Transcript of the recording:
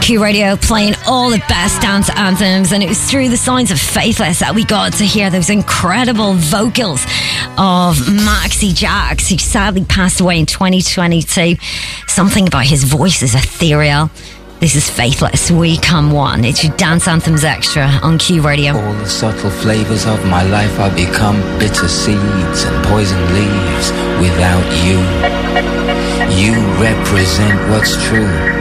Q Radio, playing all the best dance anthems, and it was through the signs of Faithless that we got to hear those incredible vocals of Maxi Jax, who sadly passed away in 2022. Something about his voice is ethereal. This is Faithless, We Come One. It's your Dance Anthems Extra on Q Radio. All the subtle flavours of my life are become bitter seeds and poison leaves without you. You represent what's true.